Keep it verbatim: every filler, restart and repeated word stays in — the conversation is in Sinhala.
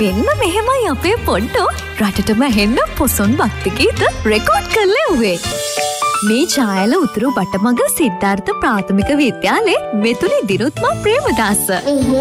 මෙන්න මෙහෙමයි අපේ පොඩ්ඩෝ රටටම හෙන්න පොසොන් භක්ති ගීත රෙකෝඩ් කරලා එව්වේ. මේ ඡායල උතුරු බටමග සිද්ධාර්ථ ප්‍රාථමික විද්‍යාලයේ මෙතුණි දිනුත්මා ප්‍රේමදාස.